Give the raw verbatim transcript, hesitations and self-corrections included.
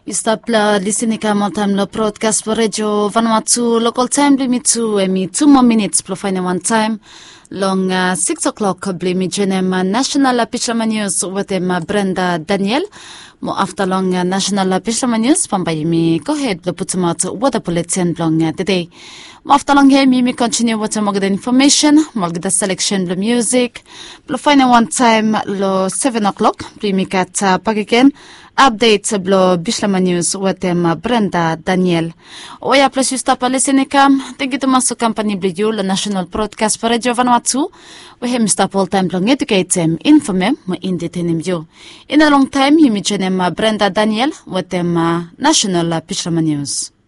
You stop la listening ka mo time lo broadcast po radio Vanuatu local time limit to emi two more minutes pro final one time long uh, six o'clock bli mi jenem national picture news with em Brenda Daniel mo after long uh, national picture news pambay mi go ahead lo put out what the bulletin long uh, today mo after long here mi mi continue with some good information mo the selection lo music pro final one time lo seven o'clock bli mi kat uh, pagiken updates blo Bishlama News with em Brenda Daniel. Oya plus you stop listening kam. Thank you to maso company blu la national broadcast for radio Vanuatu. We hem stop all time long educate them inform mo inditenim you. In a long time you meet em Brenda Daniel with em national Bishlama News.